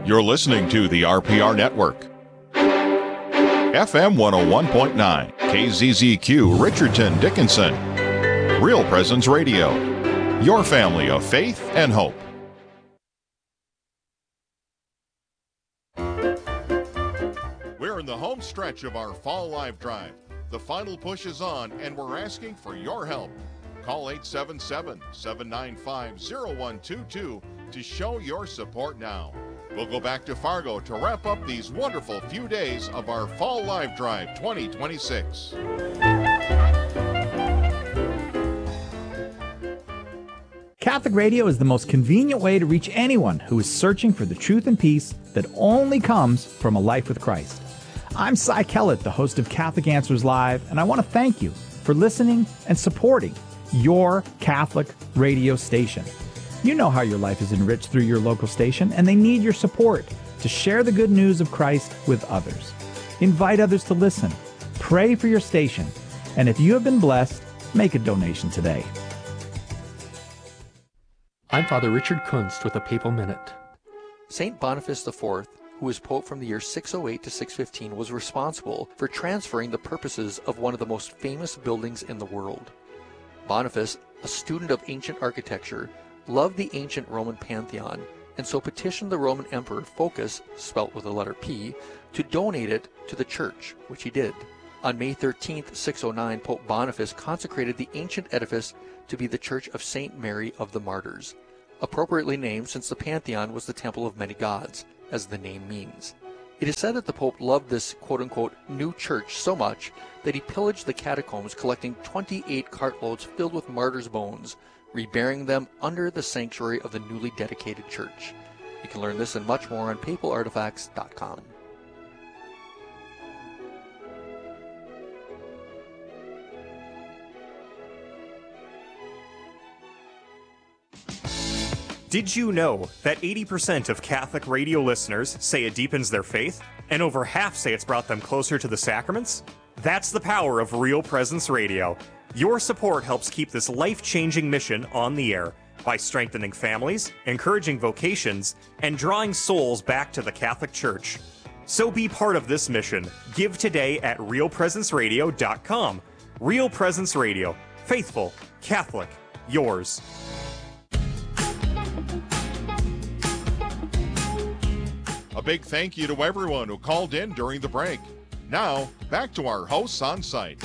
You're listening to the RPR Network. FM 101.9, KZZQ, Richardson, Dickinson. Real Presence Radio. Your family of faith and hope. We're in the home stretch of our Fall Live Drive. The final push is on, and we're asking for your help. Call 877-795-0122 to show your support now. We'll go back to Fargo to wrap up these wonderful few days of our Fall Live Drive 2026. Catholic Radio is the most convenient way to reach anyone who is searching for the truth and peace that only comes from a life with Christ. I'm Cy Kellett, the host of Catholic Answers Live, and I want to thank you for listening and supporting your Catholic radio station. You know how your life is enriched through your local station, and they need your support to share the good news of Christ with others. Invite others to listen. Pray for your station. And if you have been blessed, make a donation today. I'm Father Richard Kunst with a Papal Minute. St. Boniface IV, who was Pope from the year 608 to 615, was responsible for transferring the purposes of one of the most famous buildings in the world. Boniface, a student of ancient architecture, loved the ancient Roman Pantheon, and so petitioned the Roman Emperor Phocas, spelt with the letter P, to donate it to the church, which he did. On May 13, 609, Pope Boniface consecrated the ancient edifice to be the Church of St. Mary of the Martyrs, appropriately named since the Pantheon was the temple of many gods, as the name means. It is said that the Pope loved this quote-unquote new church so much that he pillaged the catacombs, collecting 28 cartloads filled with martyrs' bones, reburying them under the sanctuary of the newly dedicated church. You can learn this and much more on papalartifacts.com. Did you know that 80% of Catholic radio listeners say it deepens their faith, and over half say it's brought them closer to the sacraments? That's the power of Real Presence Radio. Your support helps keep this life-changing mission on the air by strengthening families, encouraging vocations, and drawing souls back to the Catholic Church. So be part of this mission. Give today at realpresenceradio.com. Real Presence Radio. Faithful, Catholic, yours. A big thank you to everyone who called in during the break. Now, back to our hosts on site.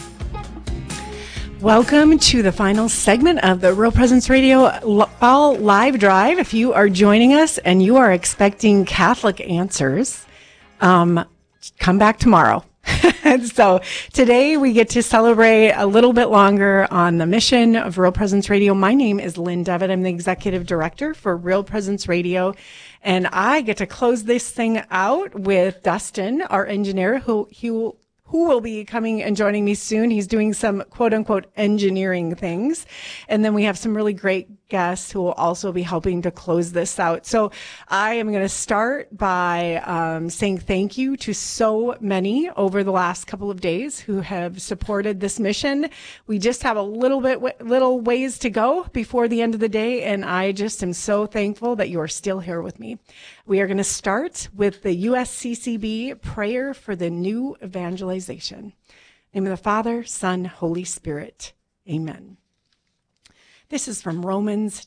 Welcome to the final segment of the Real Presence Radio Fall Live Drive. If you are joining us and you are expecting Catholic answers, come back tomorrow. So today we get to celebrate a little bit longer on the mission of Real Presence Radio. My name is Lynn Devitt. I'm the executive director for Real Presence Radio. And I get to close this thing out with Dustin, our engineer, who will be coming and joining me soon. He's doing some quote-unquote engineering things. And then we have some really great guests who will also be helping to close this out. So I am going to start by saying thank you to so many over the last couple of days who have supported this mission. We just have a little ways to go before the end of the day, and I just am so thankful that you are still here with me. We are going to start with the USCCB prayer for the new evangelization. In the name of the Father, Son, Holy Spirit. Amen. This is from Romans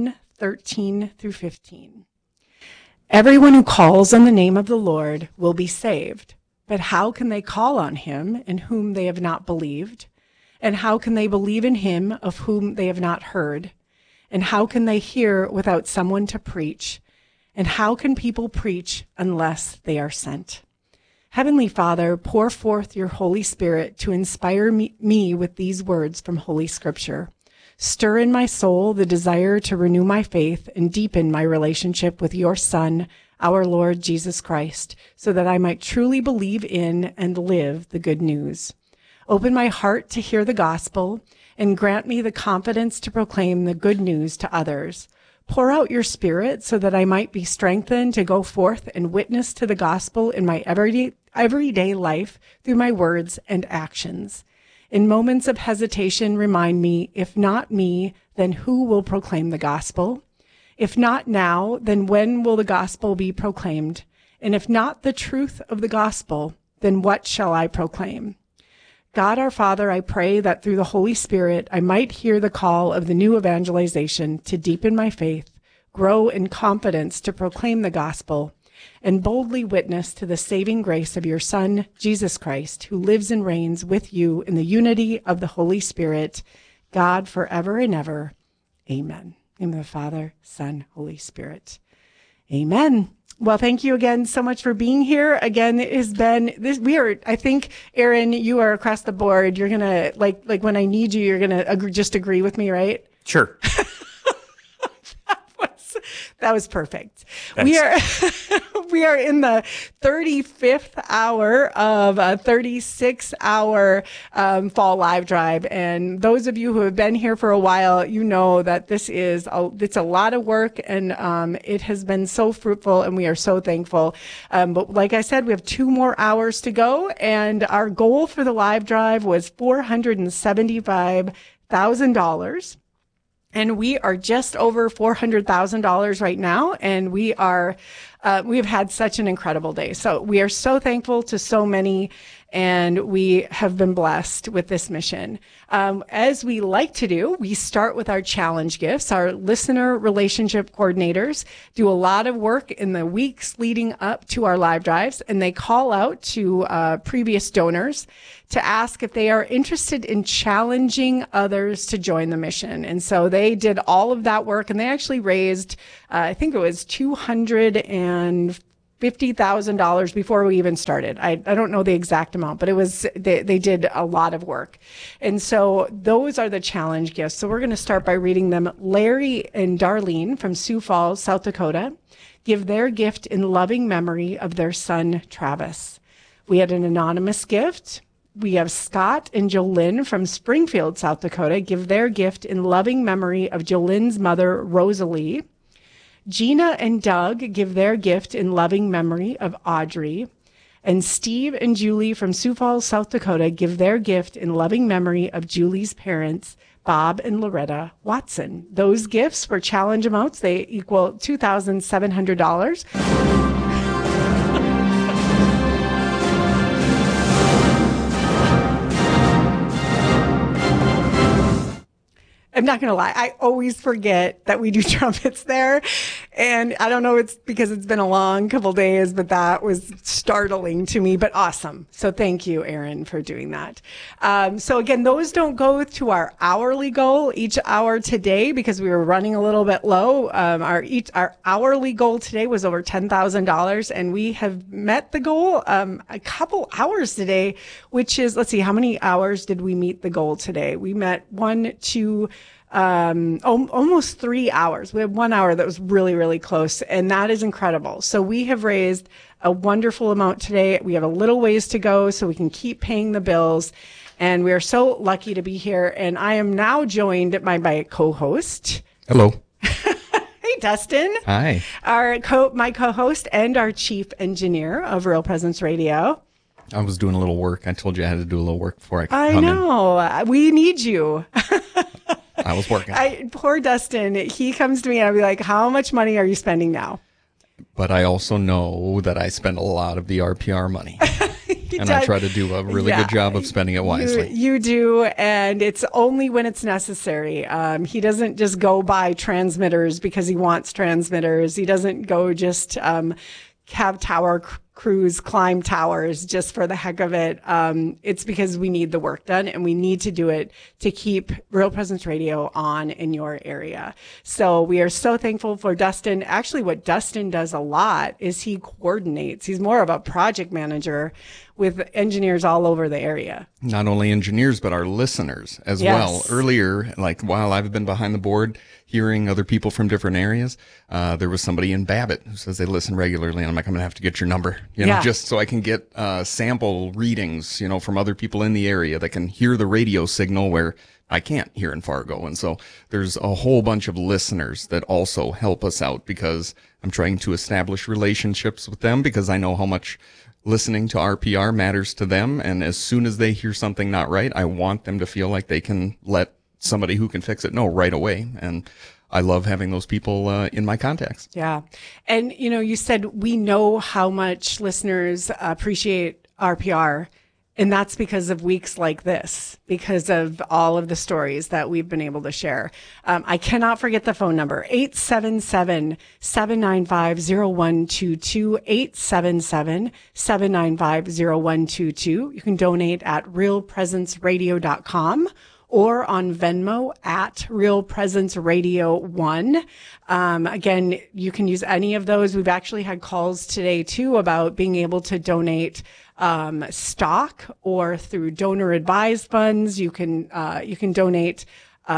10:13 through 15. Everyone who calls on the name of the Lord will be saved. But how can they call on him in whom they have not believed? And how can they believe in him of whom they have not heard? And how can they hear without someone to preach? And how can people preach unless they are sent? Heavenly Father, pour forth your Holy Spirit to inspire me with these words from Holy Scripture. Stir in my soul the desire to renew my faith and deepen my relationship with your Son, our Lord Jesus Christ, so that I might truly believe in and live the good news. Open my heart to hear the gospel and grant me the confidence to proclaim the good news to others. Pour out your Spirit so that I might be strengthened to go forth and witness to the gospel in my everyday life through my words and actions. In moments of hesitation, remind me, if not me, then who will proclaim the gospel? If not now, then when will the gospel be proclaimed? And if not the truth of the gospel, then what shall I proclaim? God our Father, I pray that through the Holy Spirit I might hear the call of the new evangelization to deepen my faith, grow in confidence to proclaim the gospel, and boldly witness to the saving grace of your Son, Jesus Christ, who lives and reigns with you in the unity of the Holy Spirit, God forever and ever. Amen. In the name of the Father, Son, Holy Spirit. Amen. Well, thank you again so much for being here. Again, it has been this. I think, Aaron, you are across the board. You're gonna like when I need you, you're gonna just agree with me, right? Sure. That was perfect. Thanks. We are in the 35th hour of a 36-hour fall live drive, and those of you who have been here for a while, you know that it's a lot of work, and it has been so fruitful, and we are so thankful. But like I said, we have 2 more hours to go, and our goal for the live drive was $475,000. And we are just over $400,000 right now. And we have had such an incredible day. So we are so thankful to so many, and we have been blessed with this mission. As we like to do, we start with our challenge gifts. Our listener relationship coordinators do a lot of work in the weeks leading up to our live drives, and they call out to previous donors to ask if they are interested in challenging others to join the mission. And so they did all of that work, and they actually raised, I think it was $250,000 before we even started. I don't know the exact amount, but it was, they did a lot of work. And so those are the challenge gifts. So we're going to start by reading them. Larry and Darlene from Sioux Falls, South Dakota, give their gift in loving memory of their son, Travis. We had an anonymous gift. We have Scott and Jolynn from Springfield, South Dakota, give their gift in loving memory of Jolynn's mother, Rosalie. Gina and Doug give their gift in loving memory of Audrey. And Steve and Julie from Sioux Falls, South Dakota, give their gift in loving memory of Julie's parents, Bob and Loretta Watson. Those gifts were challenge amounts. They equal $2,700. I'm not going to lie. I always forget that we do trumpets there. And I don't know, it's because it's been a long couple days, but that was startling to me, but awesome. So thank you, Aaron, for doing that. So again, those don't go to our hourly goal each hour today because we were running a little bit low. Our hourly goal today was over $10,000, and we have met the goal, a couple hours today, which is, let's see, how many hours did we meet the goal today? We met almost 3 hours. We had 1 hour that was really, really close, and that is incredible. So we have raised a wonderful amount today. We have a little ways to go so we can keep paying the bills, and we are so lucky to be here. And I am now joined by my co-host. Hello. Hey, Dustin. Hi. My co-host and our chief engineer of Real Presence Radio. I was doing a little work. I told you I had to do a little work before I could I come know. We need you. I was working. Poor Dustin. He comes to me and I'll be like, how much money are you spending now? But I also know that I spend a lot of the RPR money. And I try to do a really good job of spending it wisely. You do, and it's only when it's necessary. He doesn't just go buy transmitters because he wants transmitters. He doesn't go just have tower crews climb towers just for the heck of it. It's because we need the work done, and we need to do it to keep Real Presence Radio on in your area. So we are so thankful for Dustin. Actually, what Dustin does a lot is he coordinates. He's more of a project manager with engineers all over the area. Not only engineers, but our listeners as well. Earlier, like while I've been behind the board, hearing other people from different areas, there was somebody in Babbitt who says they listen regularly, and I'm like, I'm going to have to get your number, just so I can get sample readings, from other people in the area that can hear the radio signal where I can't here in Fargo. And so there's a whole bunch of listeners that also help us out because I'm trying to establish relationships with them because I know how much listening to RPR matters to them. And as soon as they hear something not right, I want them to feel like they can let somebody who can fix it know right away. And I love having those people in my contacts. Yeah. And, you said we know how much listeners appreciate RPR. And that's because of weeks like this, because of all of the stories that we've been able to share. I cannot forget the phone number, 877-795-0122, 877-795-0122. You can donate at realpresenceradio.com or on Venmo at Real Presence Radio 1. Again, you can use any of those. We've actually had calls today too about being able to donate stock or through donor advised funds. You can donate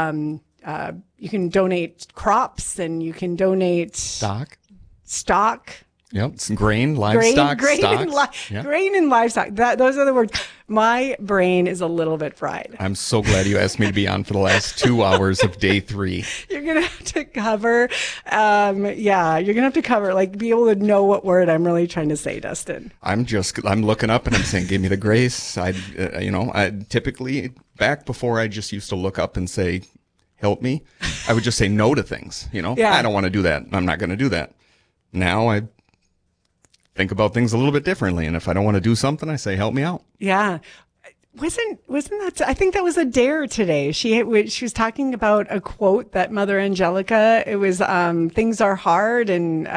crops, and you can donate stock. Yep, it's grain, livestock, grain and livestock. Those are the words. My brain is a little bit fried. I'm so glad you asked me to be on for the last 2 hours of day 3. You're gonna have to cover, be able to know what word I'm really trying to say, Dustin. I'm looking up and I'm saying, give me the grace. I typically, back before I just used to look up and say, help me, I would just say no to things. I don't want to do that. I'm not going to do that. Now I think about things a little bit differently. And if I don't want to do something, I say, help me out. Yeah. Wasn't that, I think that was a dare today. She was talking about a quote that Mother Angelica, it was, things are hard. And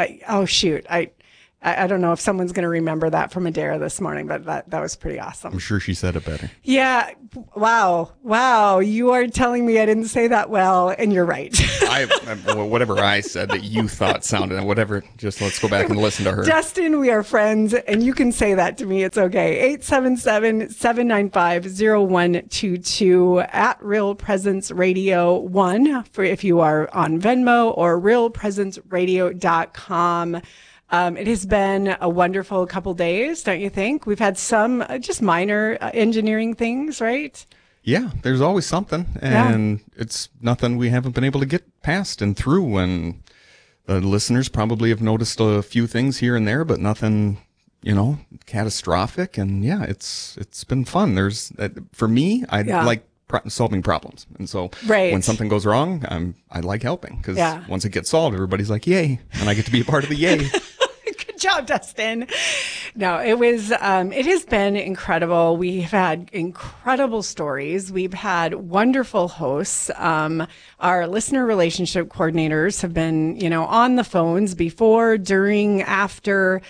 I don't know if someone's going to remember that from Adair this morning, but that was pretty awesome. I'm sure she said it better. Yeah. Wow. You are telling me I didn't say that well, and you're right. Whatever I said that you thought sounded, whatever, just let's go back and listen to her. Dustin, we are friends, and you can say that to me. It's okay. 877-795-0122 at Real Presence Radio 1 for if you are on Venmo, or realpresenceradio.com. It has been a wonderful couple days, don't you think? We've had some just minor engineering things, right? Yeah, there's always something, and it's nothing we haven't been able to get past and through. And the listeners probably have noticed a few things here and there, but nothing, catastrophic. And yeah, it's been fun. For me, I like solving problems, and so when something goes wrong, I like helping, because once it gets solved, everybody's like, "Yay!" and I get to be a part of the yay. Good job, Dustin. No, it has been incredible. We've had incredible stories. We've had wonderful hosts. Our listener relationship coordinators have been, on the phones before, during, after,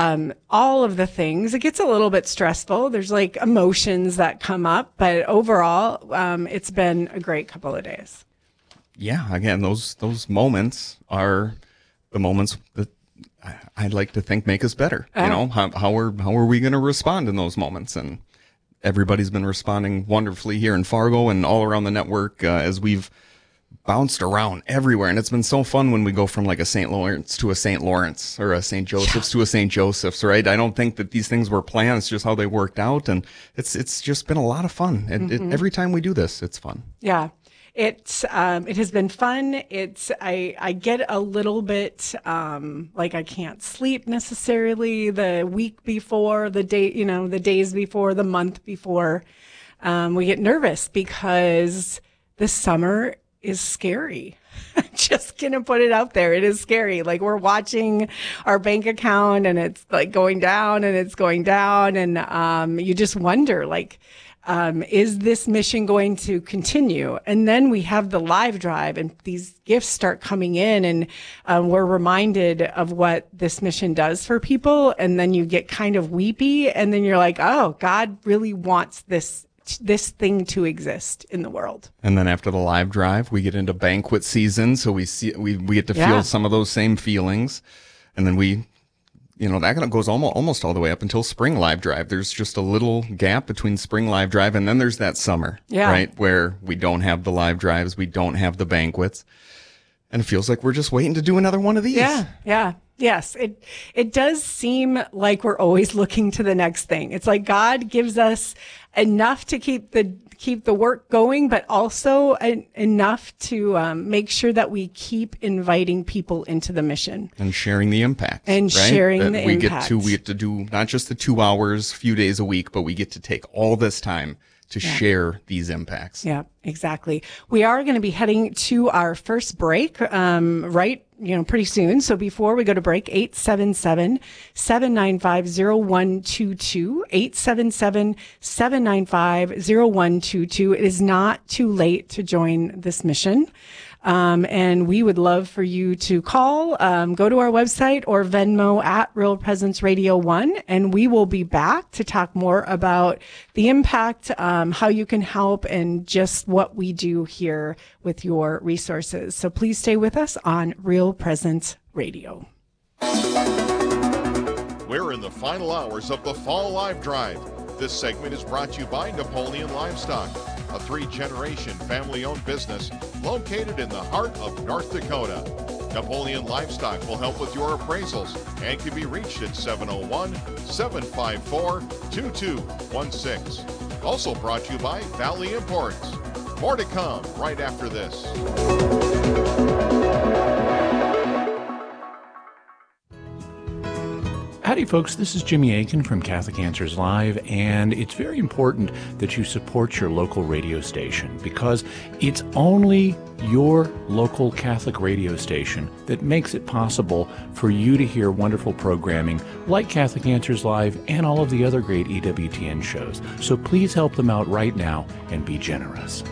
all of the things. It gets a little bit stressful. There's like emotions that come up, but overall, it's been a great couple of days. Yeah. Again, those moments are the moments that I'd like to think make us better. How are we going to respond in those moments? And everybody's been responding wonderfully here in Fargo and all around the network as we've bounced around everywhere. And it's been so fun when we go from like a St. Lawrence to a St. Lawrence, or a St. Joseph's to a St. Joseph's, right? I don't think that these things were planned. It's just how they worked out. And it's just been a lot of fun. And every time we do this, it's fun. Yeah. It has been fun. I get a little bit, like I can't sleep necessarily the week before, the day, the days before, the month before. We get nervous because the summer is scary. I'm just going to put it out there. It is scary. Like, we're watching our bank account and it's like going down and it's going down. And, you just wonder, like, is this mission going to continue? And then we have the live drive, and these gifts start coming in, and we're reminded of what this mission does for people. And then you get kind of weepy, and then you're like, oh, God really wants this thing to exist in the world. And then after the live drive, we get into banquet season. So we get to feel some of those same feelings. And then that goes almost all the way up until spring live drive. There's just a little gap between spring live drive, and then there's that summer, right, where we don't have the live drives, we don't have the banquets, and it feels like we're just waiting to do another one of these. Yeah. Yes, it does seem like we're always looking to the next thing. It's like God gives us enough to keep the work going, but also enough to make sure that we keep inviting people into the mission and sharing the impact. And right? sharing that the we impact. We get to do not just the 2 hours, few days a week, but we get to take all this time to share these impacts. Yeah, exactly. We are going to be heading to our first break, pretty soon. So before we go to break, 877-795-0122, 877-795-0122. It is not too late to join this mission. And we would love for you to call, go to our website or Venmo at Real Presence Radio 1, and we will be back to talk more about the impact, how you can help, and just what we do here with your resources. So please stay with us on Real Presence Radio. We're in the final hours of the Fall Live Drive. This segment is brought to you by Napoleon Livestock, a 3-generation family-owned business located in the heart of North Dakota. Napoleon Livestock will help with your appraisals and can be reached at 701-754-2216. Also brought to you by Valley Imports. More to come right after this. Howdy folks, this is Jimmy Aiken from Catholic Answers Live, and it's very important that you support your local radio station because it's only your local Catholic radio station that makes it possible for you to hear wonderful programming like Catholic Answers Live and all of the other great EWTN shows. So please help them out right now and be generous.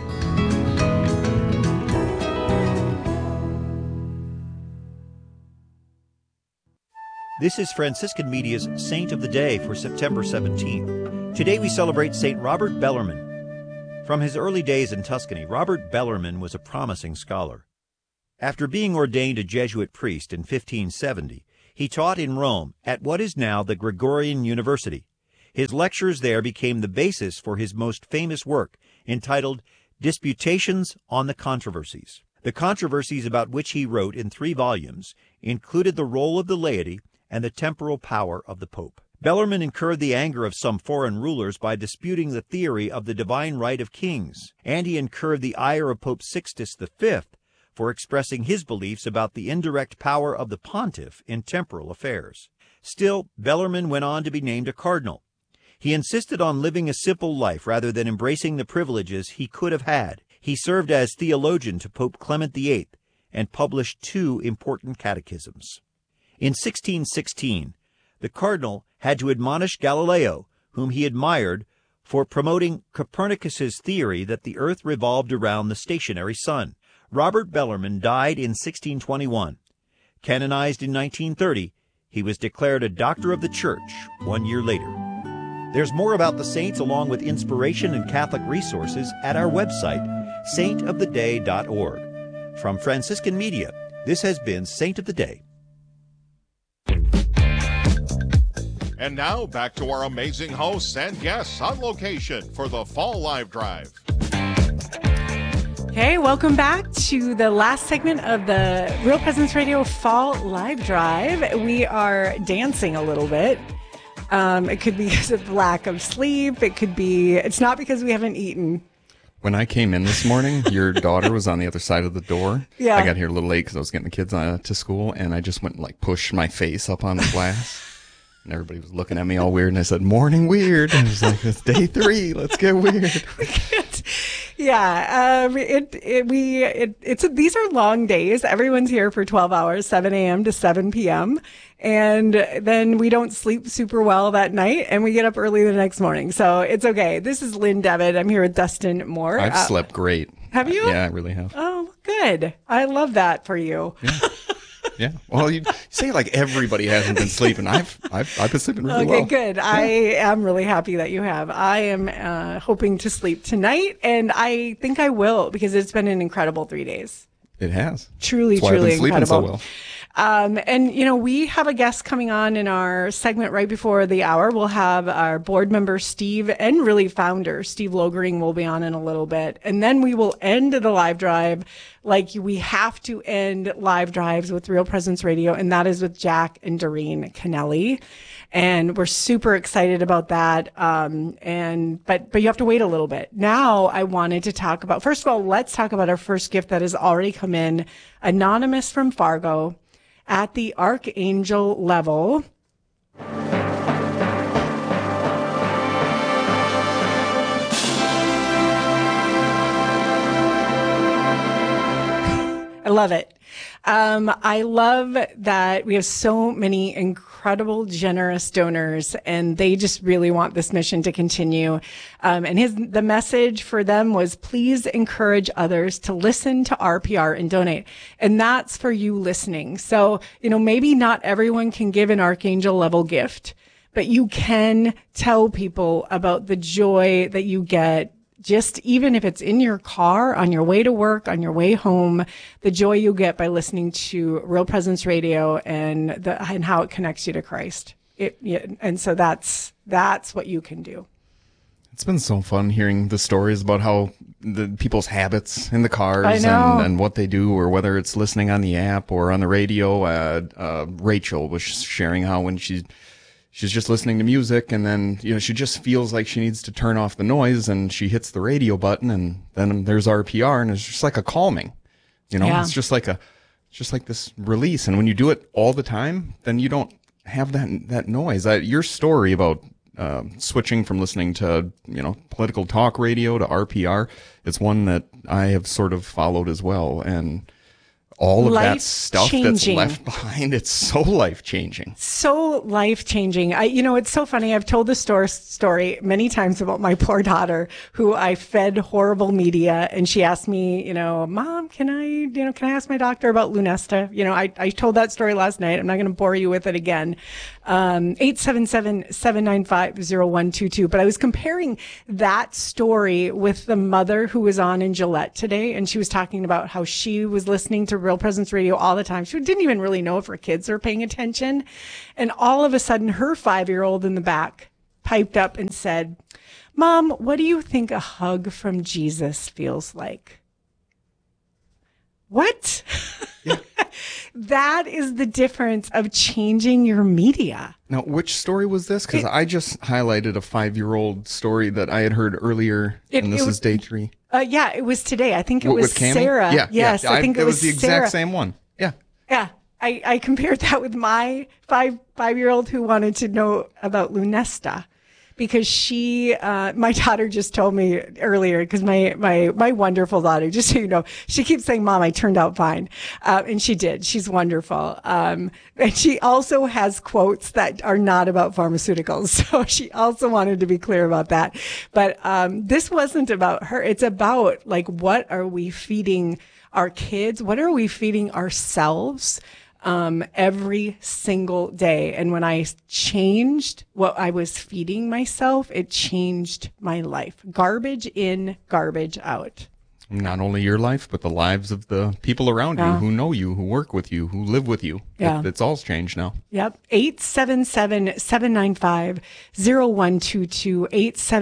This is Franciscan Media's Saint of the Day for September 17th. Today we celebrate St. Robert Bellarmine. From his early days in Tuscany, Robert Bellarmine was a promising scholar. After being ordained a Jesuit priest in 1570, he taught in Rome at what is now the Gregorian University. His lectures there became the basis for his most famous work, entitled Disputations on the Controversies. The controversies about which he wrote in 3 volumes included the role of the laity and the temporal power of the Pope. Bellarmine incurred the anger of some foreign rulers by disputing the theory of the divine right of kings, and he incurred the ire of Pope Sixtus V for expressing his beliefs about the indirect power of the pontiff in temporal affairs. Still, Bellarmine went on to be named a cardinal. He insisted on living a simple life rather than embracing the privileges he could have had. He served as theologian to Pope Clement VIII and published 2 important catechisms. In 1616, the cardinal had to admonish Galileo, whom he admired, for promoting Copernicus's theory that the earth revolved around the stationary sun. Robert Bellarmine died in 1621. Canonized in 1930, he was declared a Doctor of the Church 1 year later. There's more about the saints along with inspiration and Catholic resources at our website, saintoftheday.org. From Franciscan Media, this has been Saint of the Day. And now, back to our amazing hosts and guests on location for the Fall Live Drive. Hey, welcome back to the last segment of the Real Presence Radio Fall Live Drive. We are dancing a little bit. It could be because of lack of sleep. It's not because we haven't eaten. When I came in this morning, your daughter was on the other side of the door. Yeah. I got here a little late because I was getting the kids to school, and I just went and pushed my face up on the glass. And everybody was looking at me all weird, and I said, "Morning weird." And I was like, "It's day 3. Let's get weird." Yeah, these are long days. Everyone's here for 12 hours, 7 a.m. to 7 p.m. And then we don't sleep super well that night, and we get up early the next morning. So it's okay. This is Lynn Devitt. I'm here with Dustin Moore. I've slept great. Have you? Yeah, I really have. Oh, good. I love that for you. Yeah. Yeah. Well, you say like everybody hasn't been sleeping. I've been sleeping really well. Okay, good. Yeah. I am really happy that you have. I am hoping to sleep tonight, and I think I will because it's been an incredible 3 days. It has. Truly That's why I've been incredible. Sleeping so well. And, we have a guest coming on in our segment right before the hour. We'll have our board member, Steve, and really founder, Steve Logering, will be on in a little bit. And then we will end the live drive like we have to end live drives with Real Presence Radio, and that is with Jack and Doreen Kennelly. And we're super excited about that. But you have to wait a little bit. Now I wanted to talk about, first of all, let's talk about our first gift that has already come in, anonymous from Fargo at the Archangel level. I love it. I love that we have so many incredible, generous donors, and they just really want this mission to continue. And the message for them was, please encourage others to listen to RPR and donate. And that's for you listening. So, maybe not everyone can give an Archangel level gift, but you can tell people about the joy that you get. Just even if it's in your car, on your way to work, on your way home, the joy you get by listening to Real Presence Radio and how it connects you to Christ. And so that's what you can do. It's been so fun hearing the stories about how the people's habits in the cars and what they do, or whether it's listening on the app or on the radio. Rachel was sharing how when she's just listening to music, and then, she just feels like she needs to turn off the noise, and she hits the radio button, and then there's RPR, and it's just like a calming, it's just like this release. And when you do it all the time, then you don't have that noise. Your story about switching from listening to, political talk radio to RPR is one that I have sort of followed as well. And all of that stuff that's left behind, it's so life-changing. So life-changing. It's so funny. I've told this story many times about my poor daughter, who I fed horrible media, and she asked me, Mom, can I ask my doctor about Lunesta? I told that story last night. I'm not going to bore you with it again. 877-795-0122. But I was comparing that story with the mother who was on in Gillette today, and she was talking about how she was listening to Real Presence Radio all the time. She didn't even really know if her kids were paying attention. And all of a sudden, her 5-year-old in the back piped up and said, Mom, what do you think a hug from Jesus feels like? What? Yeah. That is the difference of changing your media. Now, which story was this? Because I just highlighted a 5-year-old story that I had heard earlier, and this is day 3. Yeah, it was today. I think it was Sarah. Yeah, yes, yeah. I think it was the Sarah. exact same one. Yeah. Yeah. I compared that with my 5-year-old who wanted to know about Lunesta, because my daughter just told me earlier, because my wonderful daughter, just so you know, she keeps saying, Mom, I turned out fine. And she did. She's wonderful. And she also has quotes that are not about pharmaceuticals. So she also wanted to be clear about that. But this wasn't about her. It's about, what are we feeding our kids? What are we feeding ourselves? Every single day. And when I changed what I was feeding myself, it changed my life. Garbage in, garbage out. Not only your life, but the lives of the people around you who know you, who work with you, who live with you. Yeah. It's all changed now. Yep. 877-795-0122.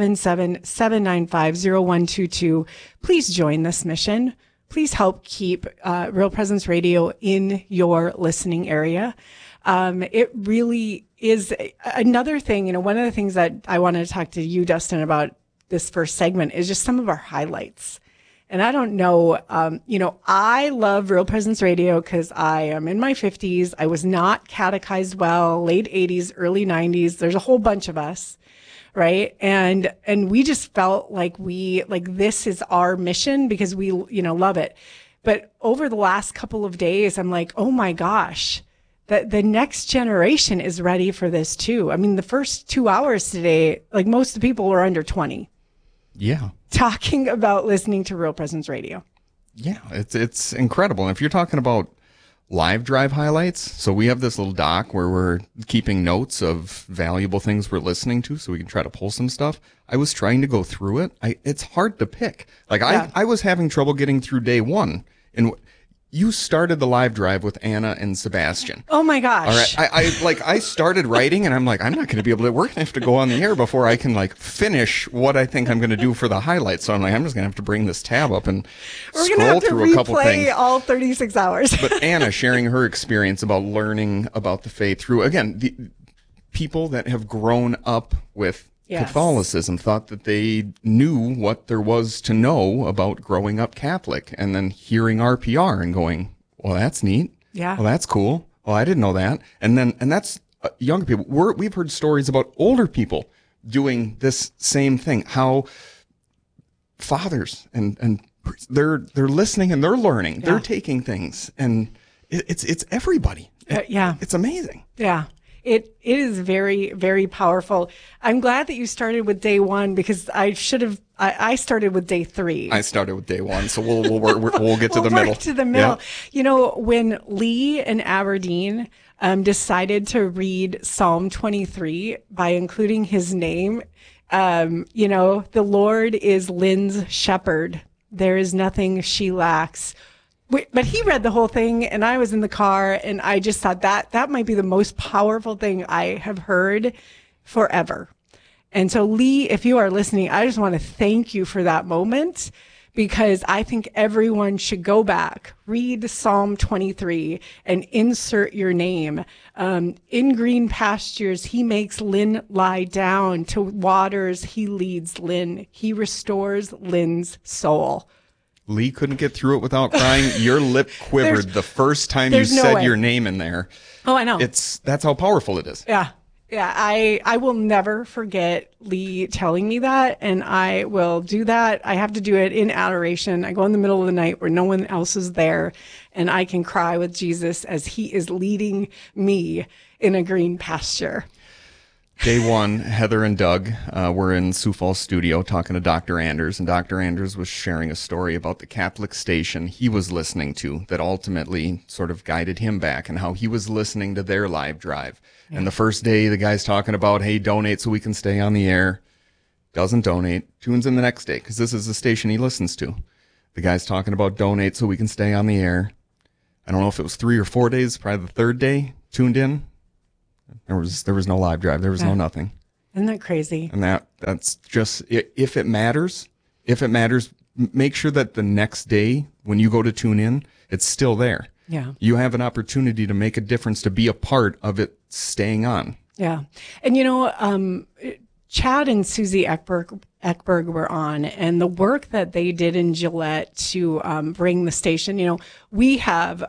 877-795-0122. Please join this mission. Please help keep Real Presence Radio in your listening area. It really is another thing. One of the things that I wanted to talk to you, Dustin, about this first segment is just some of our highlights. And I don't know, I love Real Presence Radio because I am in my 50s. I was not catechized well, late 80s, early 90s. There's a whole bunch of us. Right. And we just felt like this is our mission because we, love it. But over the last couple of days, I'm like, oh my gosh, the next generation is ready for this too. I mean, the first 2 hours today, most of the people were under 20. Yeah. Talking about listening to Real Presence Radio. Yeah. It's incredible. And if you're talking about live drive highlights, so we have this little doc where we're keeping notes of valuable things we're listening to so we can try to pull some stuff. I was trying to go through it. It's hard to pick. I was having trouble getting through day 1. And you started the live drive with Anna and Sebastian. Oh my gosh. All right. I started writing and I'm like, I'm not going to be able to, we're going to have to go on the air before I can finish what I think I'm going to do for the highlights. So I'm like, I'm just going to have to bring this tab up and scroll through a couple things. We're going to have to replay all 36 hours. But Anna sharing her experience about learning about the faith through, again, the people that have grown up with Catholicism thought that they knew what there was to know about growing up Catholic, and then hearing RPR and going, well, that's neat. Yeah. Well, that's cool. Well, I didn't know that. And that's younger people. We've heard stories about older people doing this same thing, how fathers and they're listening and they're learning. Yeah. They're taking things, and it's everybody. It's amazing. Yeah. It is very, very powerful. I'm glad that you started with day one, because I started with day 3. I started with day 1, so we'll get to the middle. To the middle. Yep. You know, when Lee in Aberdeen decided to read Psalm 23 by including his name, you know, the Lord is Lynn's shepherd. There is nothing she lacks. But he read the whole thing, and I was in the car, and I just thought that might be the most powerful thing I have heard forever. And so, Lee, if you are listening, I just want to thank you for that moment, because I think everyone should go back, read Psalm 23, and insert your name. In green pastures, he makes Lynn lie down. To waters, he leads Lynn. He restores Lynn's soul. Lee couldn't get through it without crying. Your lip quivered the first time you said your name in there. Oh, I know. That's how powerful it is. Yeah. Yeah. I will never forget Lee telling me that, and I will do that. I have to do it in adoration. I go in the middle of the night where no one else is there, and I can cry with Jesus as he is leading me in a green pasture. Day 1, Heather and Doug were in Sioux Falls studio talking to Dr. Anders, and Dr. Anders was sharing a story about the Catholic station he was listening to that ultimately sort of guided him back, and how he was listening to their live drive. Yeah. And the first day, the guy's talking about, hey, donate so we can stay on the air. Doesn't donate. Tunes in the next day, because this is the station he listens to. The guy's talking about donate so we can stay on the air. I don't know if it was 3 or 4 days, probably the third day, tuned in. There was no live drive. There was no nothing. Isn't that crazy? And that's just, if it matters, make sure that the next day when you go to tune in, it's still there. Yeah. You have an opportunity to make a difference, to be a part of it staying on. Yeah. And, you know, Chad and Susie Ekberg were on, and the work that they did in Gillette to bring the station, you know, we have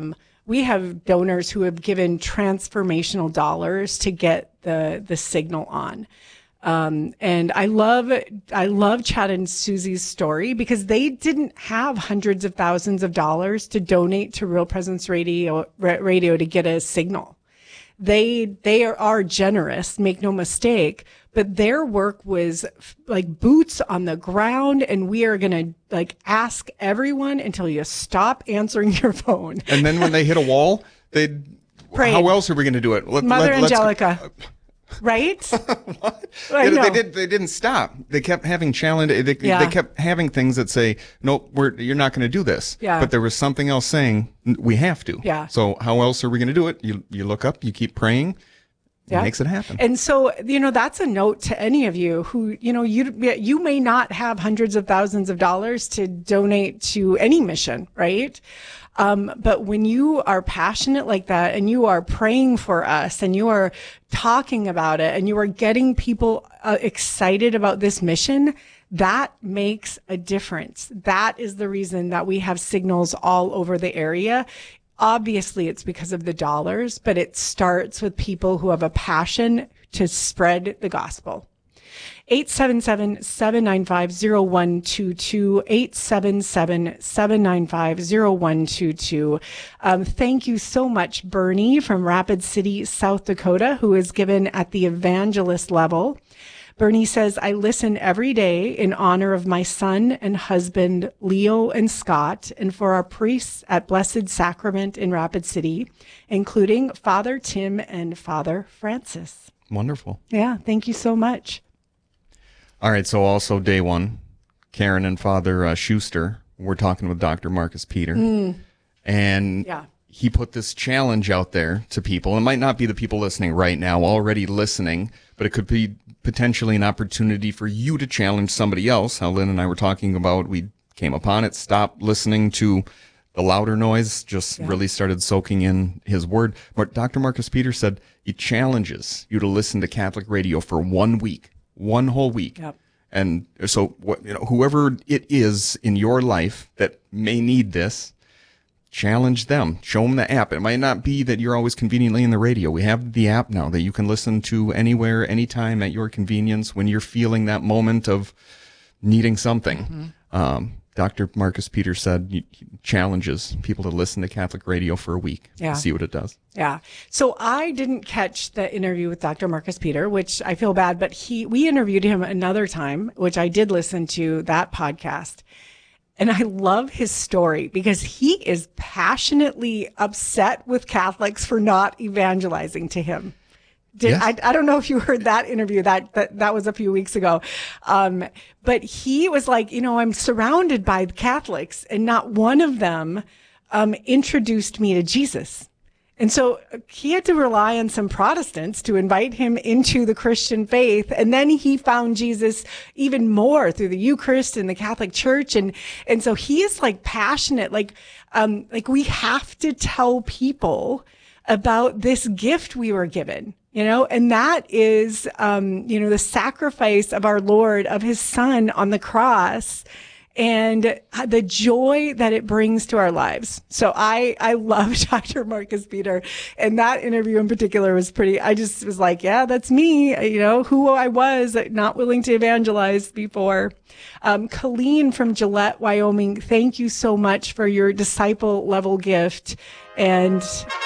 donors who have given transformational dollars to get the signal on. And I love Chad and Susie's story, because they didn't have hundreds of thousands of dollars to donate to Real Presence Radio to get a signal. They are generous, make no mistake, but their work was like boots on the ground, and we are going to ask everyone until you stop answering your phone. And then when they hit a wall, they'd pray. How else are we going to do it? Mother Angelica. Right? What? They didn't stop. They kept having challenge. They kept having things that say, "No, you're not going to do this." Yeah. But there was something else saying, "We have to." Yeah. So how else are we going to do it? You look up. You keep praying. It makes it happen. And so, you know, that's a note to any of you who, you know, you may not have hundreds of thousands of dollars to donate to any mission, right? But when you are passionate like that, and you are praying for us, and you are talking about it, and you are getting people excited about this mission, that makes a difference. That is the reason that we have signals all over the area. Obviously, it's because of the dollars, but it starts with people who have a passion to spread the gospel. 877-795-0122, 877-795-0122. Thank you so much, Bernie from Rapid City, South Dakota, who is given at the evangelist level. Bernie says, I listen every day in honor of my son and husband, Leo and Scott, and for our priests at Blessed Sacrament in Rapid City, including Father Tim and Father Francis. Wonderful. Yeah, thank you so much. All right, so also day 1, Karen and Father Schuster, we're talking with Dr. Marcus Peter. And he put this challenge out there to people. It might not be the people listening right now already listening, but it could be potentially an opportunity for you to challenge somebody else. How Lynn and I were talking about, we came upon it, stopped listening to the louder noise, just really started soaking in his word. But Dr. Marcus Peter said he challenges you to listen to Catholic radio for 1 week, 1 whole week. Yep. And so whoever it is in your life that may need this, challenge them. Show them the app. It might not be that you're always conveniently in the radio. We have the app now that you can listen to anywhere, anytime at your convenience when you're feeling that moment of needing something. Dr. Marcus Peter said he challenges people to listen to Catholic radio for a week and see what it does. Yeah. So I didn't catch the interview with Dr. Marcus Peter, which I feel bad, but we interviewed him another time, which I did listen to that podcast. And I love his story because he is passionately upset with Catholics for not evangelizing to him. Yes. I don't know if you heard that interview. That was a few weeks ago. But he was like, I'm surrounded by Catholics and not one of them introduced me to Jesus. And so he had to rely on some Protestants to invite him into the Christian faith. And then he found Jesus even more through the Eucharist and the Catholic Church. And so he is like passionate, like we have to tell people about this gift we were given, and that is, the sacrifice of our Lord, of his son on the cross, and the joy that it brings to our lives. So I love Dr. Marcus Peter, and that interview in particular was I just was like, yeah, that's me, who I was not willing to evangelize before. Colleen from Gillette, Wyoming, thank you so much for your disciple level gift. And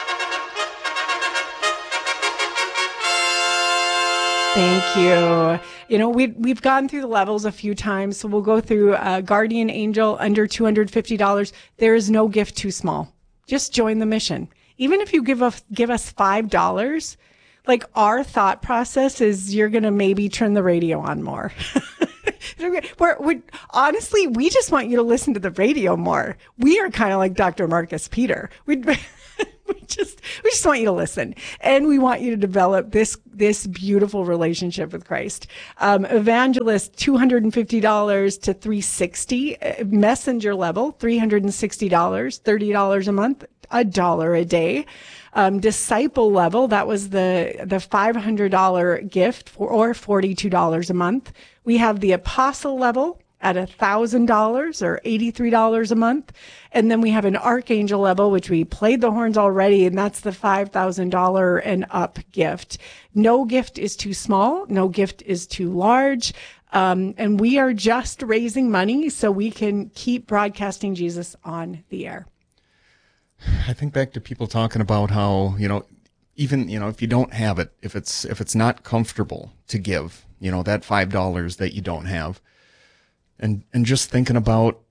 thank you. We've gone through the levels a few times, so we'll go through Guardian Angel under $250. There is no gift too small. Just join the mission. Even if you give us $5, like our thought process is you're going to maybe turn the radio on more. Honestly, we just want you to listen to the radio more. We are kind of like Dr. Marcus Peter. We just want you to listen, and we want you to develop this beautiful relationship with Christ. Evangelist, $250 to $360. Messenger level, $360, $30 a month, $1 a day. Disciple level, that was the $500 gift or $42 a month. We have the apostle level at $1,000 or $83 a month. And then we have an archangel level, which we played the horns already, and that's the $5,000 and up gift. No gift is too small. No gift is too large. And we are just raising money so we can keep broadcasting Jesus on the air. I think back to people talking about how, even, if you don't have it, if it's not comfortable to give, that $5 that you don't have, and just thinking about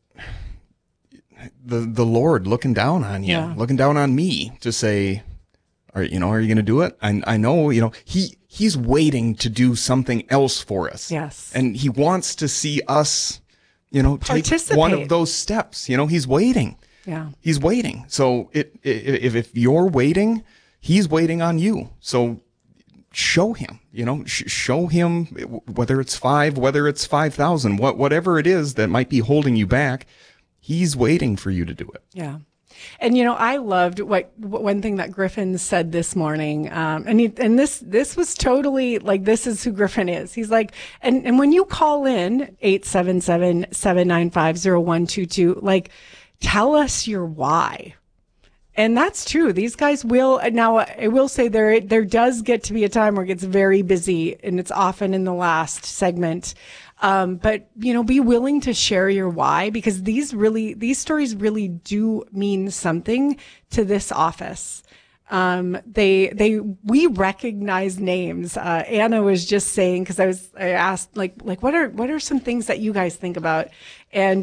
the Lord looking down on you, looking down on me to say, are you going to do it? I know, he's waiting to do something else for us. Yes. And he wants to see us, take one of those steps. He's waiting. Yeah. He's waiting. So if you're waiting, he's waiting on you. So show him, show him whether it's 5, whether it's 5,000, whatever it is that might be holding you back. He's waiting for you to do it. Yeah. And, I loved one thing that Griffin said this morning. And this was totally like, this is who Griffin is. He's like, and when you call in 877-795-0122, like, tell us your why. And that's true. These guys will. Now, I will say there does get to be a time where it gets very busy, and it's often in the last segment. But, be willing to share your why, because these stories really do mean something to this office. We recognize names. Anna was just saying, cause I asked like, what are some things that you guys think about? And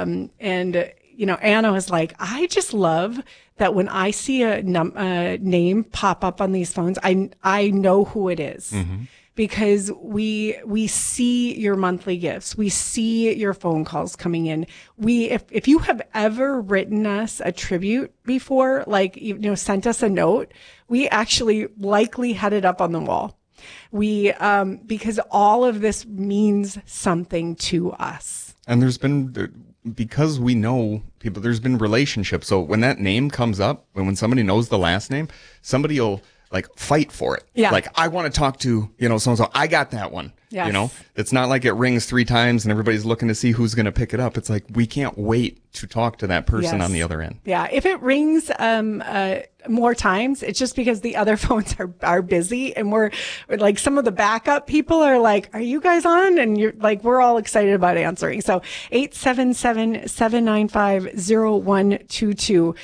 Anna was like, I just love that when I see a name pop up on these phones, I know who it is. Mm-hmm. Because we see your monthly gifts. We see your phone calls coming in. If you have ever written us a tribute before, like, sent us a note, we actually likely had it up on the wall. Because all of this means something to us. And because we know people, there's been relationships. So when that name comes up, when somebody knows the last name, somebody will like fight for it. Yeah. Like, I want to talk to, so-and-so. I got that one. Yes. It's not like it rings 3 times and everybody's looking to see who's going to pick it up. It's like, we can't wait to talk to that person on the other end. Yeah. If it rings more times, it's just because the other phones are busy, and we're like, some of the backup people are like, are you guys on? And you're like, we're all excited about answering. So 877-795-0122.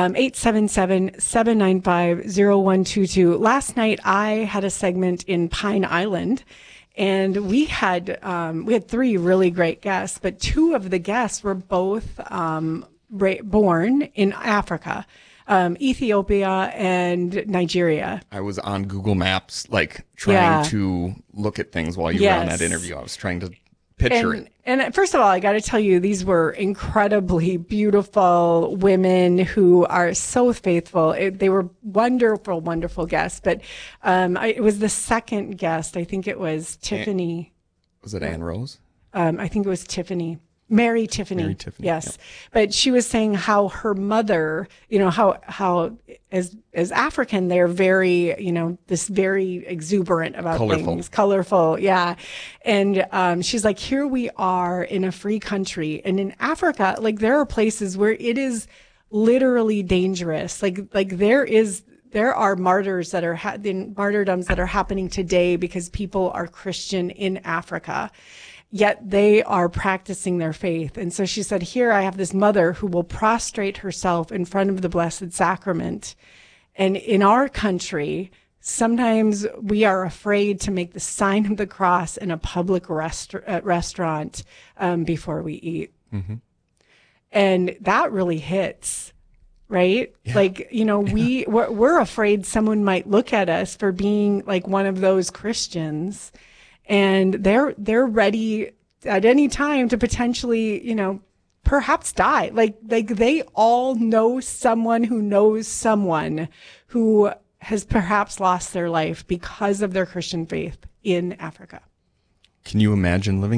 877-795-0122. Last night I had a segment in Pine Island, and we had 3 really great guests, but 2 of the guests were both born in Africa, Ethiopia and Nigeria. I was on Google Maps, like trying to look at things while you were on that interview. I was trying to picture it. And first of all, I got to tell you, these were incredibly beautiful women who are so faithful. They were wonderful, wonderful guests. But it was the second guest. I think it was Tiffany. Was it Ann Rose? I think it was Tiffany. Mary Tiffany. Mary Tiffany. Yes. Yep. But she was saying how her mother, how as African, they're very, this very exuberant about things. Colorful. Yeah. And, she's like, here we are in a free country, and in Africa, like, there are places where it is literally dangerous. Like there are martyrs that are martyrdoms that are happening today because people are Christian in Africa, yet they are practicing their faith. And so she said, here I have this mother who will prostrate herself in front of the Blessed Sacrament. And in our country, sometimes we are afraid to make the sign of the cross in a public restaurant before we eat. Mm-hmm. And that really hits, right? Yeah. Like, we're afraid someone might look at us for being like one of those Christians. And they're ready at any time to potentially, perhaps die. Like they all know someone who knows someone who has perhaps lost their life because of their Christian faith in Africa. Can you imagine living